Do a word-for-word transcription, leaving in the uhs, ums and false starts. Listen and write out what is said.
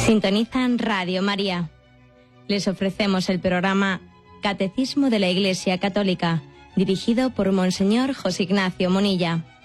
Sintonizan Radio María. Les ofrecemos el programa Catecismo de la Iglesia Católica, dirigido por Monseñor José Ignacio Munilla.